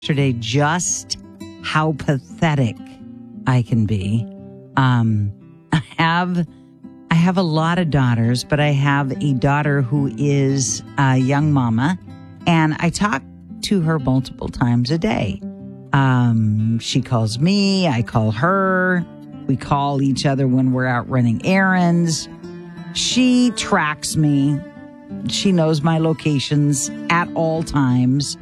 yesterday just how pathetic I can be. I have a lot of daughters, but I have a daughter who is a young mama, and I talk to her multiple times a day. She calls me, I call her, we call each other when we're out running errands. She tracks me. She knows my locations at all times.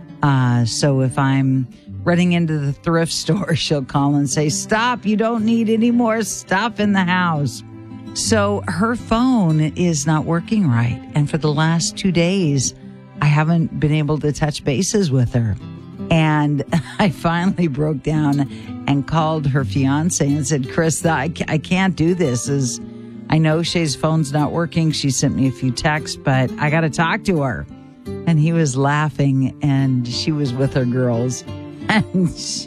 So if I'm running into the thrift store, she'll call and say, "Stop, you don't need any more stuff in the house." So her phone is not working right. And for the last 2 days, I haven't been able to touch bases with her. And I finally broke down and called her fiance and said, "Chris, I can't do this. I know Shay's phone's not working. She sent me a few texts, but I got to talk to her." And he was laughing, and she was with her girls. And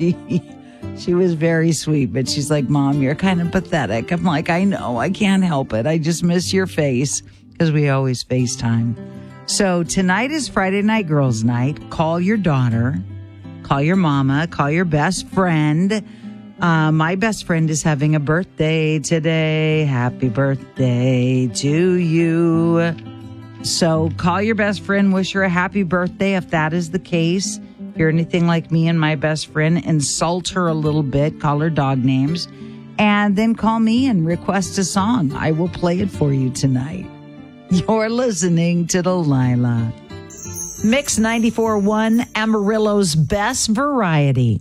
she was very sweet, but she's like, "Mom, you're kind of pathetic." I'm like, "I know, I can't help it. I just miss your face," because we always FaceTime. So tonight is Friday Night Girls Night. Call your daughter, call your mama, call your best friend. My best friend is having a birthday today. Happy birthday to you. So call your best friend, wish her a happy birthday if that is the case. If you're anything like me and my best friend, insult her a little bit, call her dog names, and then call me and request a song. I will play it for you tonight. You're listening to Delilah. Mix 94.1, Amarillo's best variety.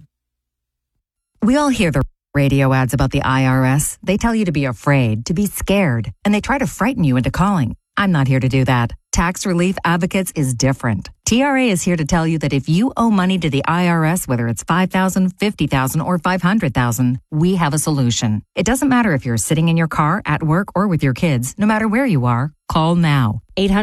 We all hear the radio ads about the IRS. They tell you to be afraid, to be scared, and they try to frighten you into calling. I'm not here to do that. Tax Relief Advocates is different. TRA is here to tell you that if you owe money to the IRS, whether it's $5,000, $50,000, or $500,000, we have a solution. It doesn't matter if you're sitting in your car, at work, or with your kids. No matter where you are, call now.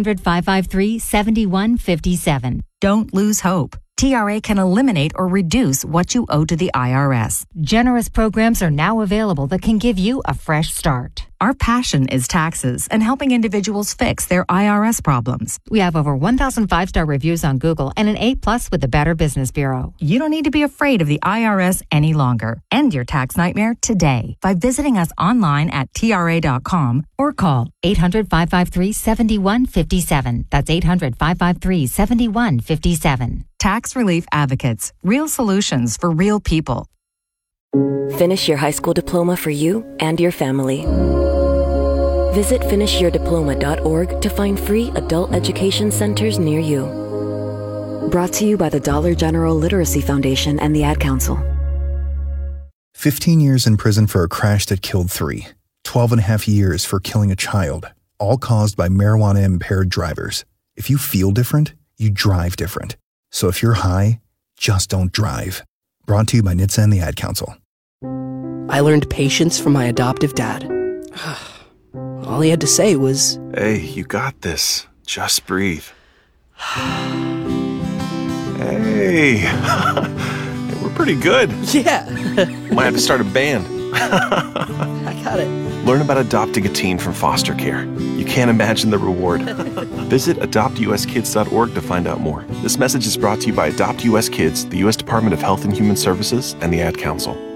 800-553-7157. Don't lose hope. TRA can eliminate or reduce what you owe to the IRS. Generous programs are now available that can give you a fresh start. Our passion is taxes and helping individuals fix their IRS problems. We have over 1,000 five-star reviews on Google and an A+ with the Better Business Bureau. You don't need to be afraid of the IRS any longer. End your tax nightmare today by visiting us online at TRA.com or call 800-553-7157. That's 800-553-7157. Tax Relief Advocates. Real solutions for real people. Finish your high school diploma for you and your family. Visit finishyourdiploma.org to find free adult education centers near you. Brought to you by the Dollar General Literacy Foundation and the Ad Council. 15 years in prison for a crash that killed 3. 12 and a half years for killing a child, all caused by marijuana-impaired drivers. If you feel different, you drive different. So if you're high, just don't drive. Brought to you by NHTSA and the Ad Council. I learned patience from my adoptive dad. All he had to say was, "Hey, you got this. Just breathe." Hey, we're pretty good. yeah. Might have to start a band. I got it. Learn about adopting a teen from foster care. You can't imagine the reward. Visit adoptuskids.org to find out more. This message is brought to you by Adopt US Kids, the U.S. Department of Health and Human Services, and the Ad Council.